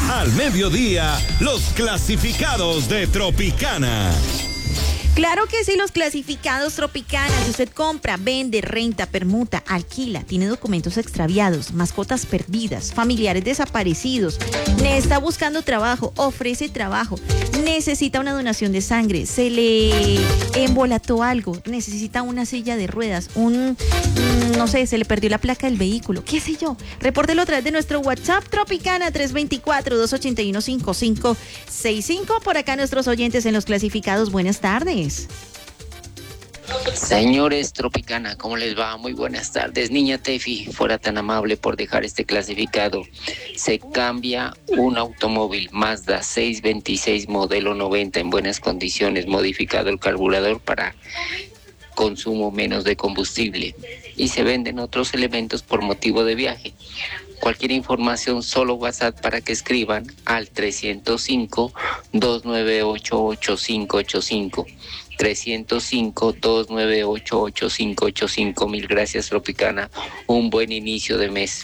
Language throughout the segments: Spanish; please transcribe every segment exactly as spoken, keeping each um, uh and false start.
Al mediodía, los clasificados de Tropicana. Claro que sí, los clasificados Tropicana. Si usted compra, vende, renta, permuta, alquila, tiene documentos extraviados, mascotas perdidas, familiares desaparecidos, está buscando trabajo, ofrece trabajo, necesita una donación de sangre, se le embolató algo, necesita una silla de ruedas, un, no sé, se le perdió la placa del vehículo, qué sé yo. Repórtelo a través de nuestro WhatsApp Tropicana tres dos cuatro, dos ocho uno, cinco cinco seis cinco. Por acá nuestros oyentes en los clasificados, buenas tardes. Señores Tropicana, ¿cómo les va? Muy buenas tardes. Niña Tefi, fuera tan amable por dejar este clasificado. Se cambia un automóvil Mazda seiscientos veintiséis modelo noventa en buenas condiciones, modificado el carburador para consumo menos de combustible, y se venden otros elementos por motivo de viaje. Cualquier información, solo WhatsApp para que escriban al trescientos cinco, dos nueve ocho, ocho cinco ocho cinco. trescientos cinco, dos nueve ocho, ocho cinco ocho cinco. Mil gracias, Tropicana. Un buen inicio de mes.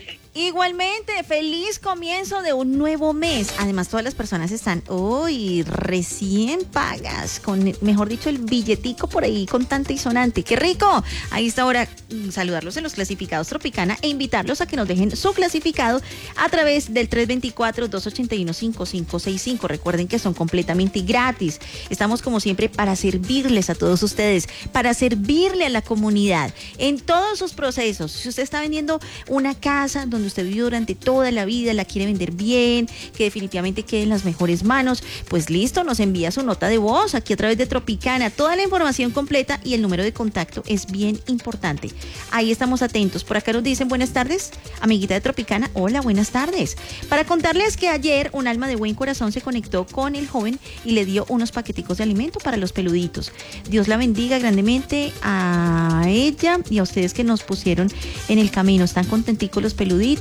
Igualmente, feliz comienzo de un nuevo mes. Además, todas las personas están hoy recién pagas, con, mejor dicho, el billetico por ahí contante y sonante. ¡Qué rico! Ahí está ahora saludarlos en los clasificados Tropicana e invitarlos a que nos dejen su clasificado a través del tres dos cuatro, dos ocho uno, cinco cinco seis cinco. Recuerden que son completamente gratis. Estamos como siempre para servirles a todos ustedes, para servirle a la comunidad en todos sus procesos. Si usted está vendiendo una casa donde usted vivió durante toda la vida, la quiere vender bien, que definitivamente quede en las mejores manos, pues listo, nos envía su nota de voz aquí a través de Tropicana, toda la información completa y el número de contacto es bien importante. Ahí estamos atentos. Por acá nos dicen buenas tardes, amiguita de Tropicana. Hola, buenas tardes. Para contarles que ayer un alma de buen corazón se conectó con el joven y le dio unos paqueticos de alimento para los peluditos. Dios la bendiga grandemente a ella y a ustedes que nos pusieron en el camino. Están contenticos los peluditos.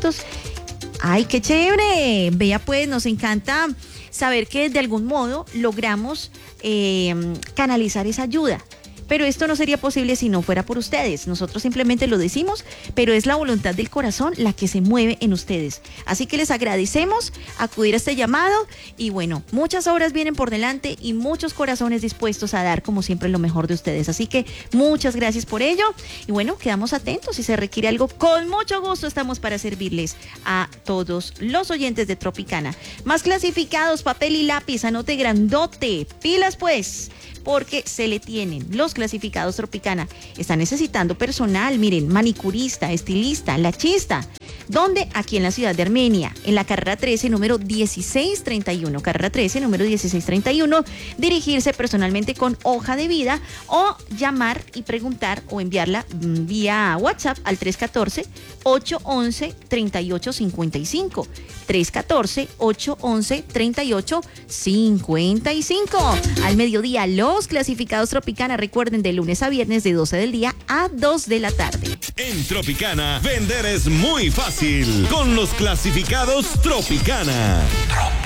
¡Ay, qué chévere! Vea pues, nos encanta saber que de algún modo logramos eh, canalizar esa ayuda. Pero esto no sería posible si no fuera por ustedes. Nosotros simplemente lo decimos, pero es la voluntad del corazón la que se mueve en ustedes. Así que les agradecemos acudir a este llamado y bueno, muchas obras vienen por delante y muchos corazones dispuestos a dar como siempre lo mejor de ustedes. Así que muchas gracias por ello y bueno, quedamos atentos. Si se requiere algo, con mucho gusto estamos para servirles a todos los oyentes de Tropicana. Más clasificados, papel y lápiz, anote grandote. Pilas pues, porque se le tienen los clasificados Tropicana. Están necesitando personal, miren, manicurista, estilista, lachista. ¿Dónde? Aquí en la ciudad de Armenia, en la carrera trece, número dieciséis treinta y uno. Carrera trece, número dieciséis treinta y uno. Dirigirse personalmente con hoja de vida o llamar y preguntar o enviarla vía WhatsApp al tres uno cuatro, ocho uno, tres ocho cinco cinco. tres uno cuatro, ocho uno, tres ocho cinco cinco. Al mediodía, los clasificados Tropicana. Recuerden, de lunes a viernes de doce del día a dos de la tarde. En Tropicana, vender es muy fácil con los clasificados Tropicana.